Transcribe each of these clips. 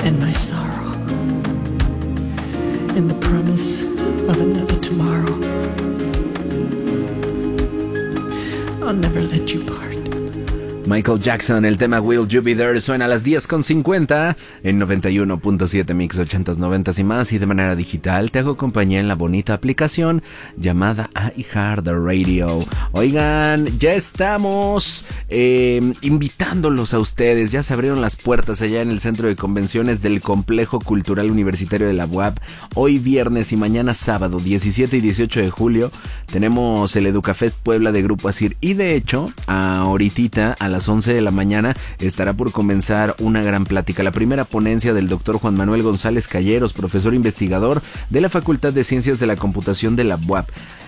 and my sorrow, in the promise of another tomorrow. I'll never let you part. Michael Jackson, el tema Will You Be There suena a las 10:50 en 91.7 Mix 80s, 90s y más, y de manera digital te hago compañía en la bonita aplicación llamada iHeartRadio. Oigan, ya estamos invitándolos a ustedes. Ya se abrieron las puertas allá en el centro de convenciones del Complejo Cultural Universitario de la UAP. Hoy viernes y mañana sábado 17 y 18 de julio tenemos el Educafest Puebla de Grupo Asir, y de hecho ahoritita a las 11 de la mañana estará por comenzar una gran plática. La primera ponencia del doctor Juan Manuel González Calleros, profesor investigador de la Facultad de Ciencias de la Computación de la UAP.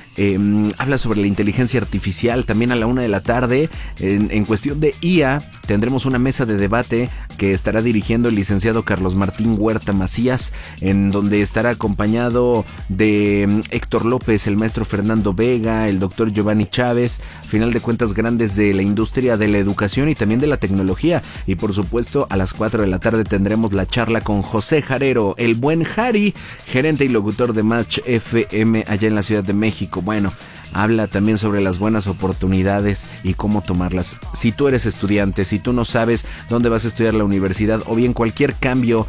Habla sobre la inteligencia artificial. También a la 1 de la tarde, en cuestión de IA, tendremos una mesa de debate que estará dirigiendo el licenciado Carlos Martín Huerta Macías, en donde estará acompañado de Héctor López, el maestro Fernando Vega, el doctor Giovanni Chávez, a final de cuentas grandes de la industria de la educación y también de la tecnología. Y por supuesto a las 4 de la tarde tendremos la charla con José Jarero, el buen Jari, gerente y locutor de Match FM allá en la Ciudad de México. Bueno, habla también sobre las buenas oportunidades y cómo tomarlas. Si tú eres estudiante, si tú no sabes dónde vas a estudiar la universidad, o bien cualquier cambio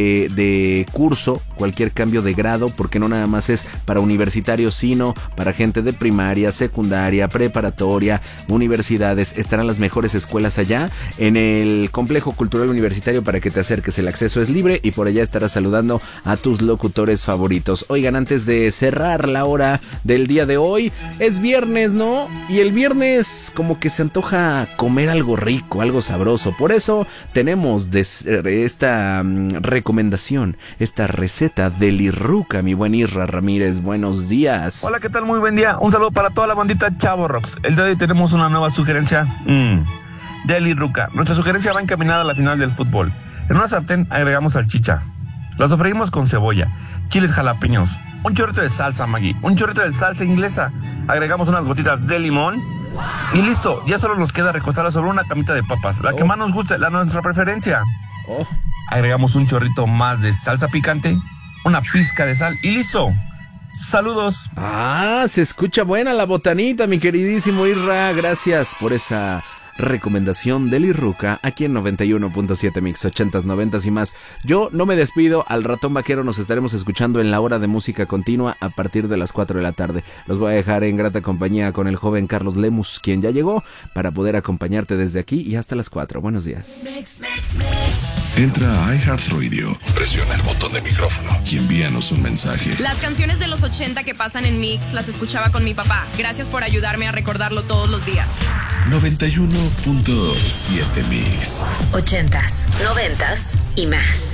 de curso, cualquier cambio de grado, porque no nada más es para universitarios, sino para gente de primaria, secundaria, preparatoria, universidades. Estarán las mejores escuelas allá en el Complejo Cultural Universitario para que te acerques. El acceso es libre y por allá estarás saludando a tus locutores favoritos. Oigan, antes de cerrar la hora del día de hoy, es viernes, ¿no? Y el viernes como que se antoja comer algo rico, algo sabroso. Por eso tenemos esta recomendación, esta receta de Lirruca, mi buen Isra Ramírez. Buenos días. Hola, ¿qué tal? Muy buen día. Un saludo para toda la bandita Chavo Rocks. El día de hoy tenemos una nueva sugerencia de Lirruca. Nuestra sugerencia va encaminada a la final del fútbol. En una sartén agregamos salchicha. La sofreímos con cebolla, chiles jalapeños, un chorrito de salsa Maggi, un chorrito de salsa inglesa. Agregamos unas gotitas de limón y listo. Ya solo nos queda recostarla sobre una camita de papas, la que más nos guste, la nuestra preferencia. Agregamos un chorrito más de salsa picante, una pizca de sal y listo. Saludos. Se escucha buena la botanita, mi queridísimo Isra. Gracias por esa recomendación de Lirruca aquí en 91.7 Mix 80s, 90s y más. Yo no me despido. Al ratón vaquero nos estaremos escuchando en la hora de música continua a partir de las 4 de la tarde. Los voy a dejar en grata compañía con el joven Carlos Lemus, quien ya llegó para poder acompañarte desde aquí y hasta las 4. Buenos días. Entra a iHeartRadio, presiona el botón de micrófono y envíanos un mensaje. Las canciones de los 80 que pasan en Mix las escuchaba con mi papá. Gracias por ayudarme a recordarlo todos los días. 91.7 Mix 80s, 90s y más.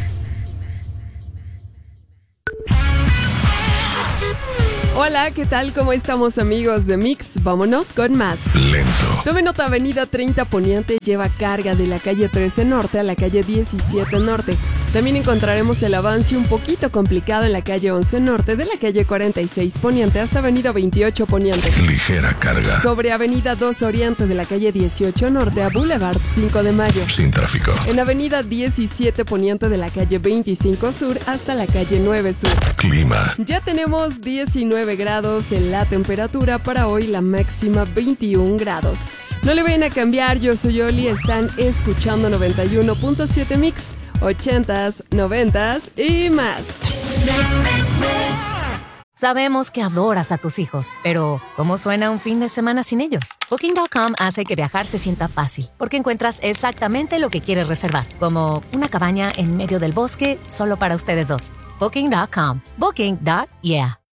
Hola, ¿qué tal? ¿Cómo estamos, amigos de Mix? Vámonos con más. Lento. Tome nota, avenida 30 Poniente lleva carga de la calle 13 Norte a la calle 17 Norte. También encontraremos el avance un poquito complicado en la calle 11 Norte, de la calle 46 Poniente hasta avenida 28 Poniente. Ligera carga. Sobre avenida 2 Oriente de la calle 18 Norte a Boulevard 5 de Mayo. Sin tráfico. En avenida 17 Poniente de la calle 25 Sur hasta la calle 9 Sur. Clima. Ya tenemos 19 grados en la temperatura para hoy, la máxima 21 grados. No le vayan a cambiar, yo soy Oli, están escuchando 91.7 Mix, 80s, 90s y más. Sabemos que adoras a tus hijos, pero ¿cómo suena un fin de semana sin ellos? Booking.com hace que viajar se sienta fácil, porque encuentras exactamente lo que quieres reservar, como una cabaña en medio del bosque solo para ustedes dos. Booking.com. Booking.yeah.